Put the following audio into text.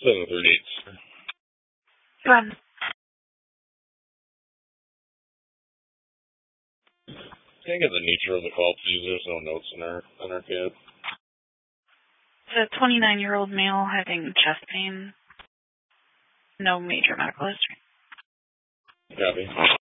738. Go ahead. Can I get the nature of the call, please? There's no notes in our cab. It's a 29-year-old male having chest pain. No major medical history. Copy.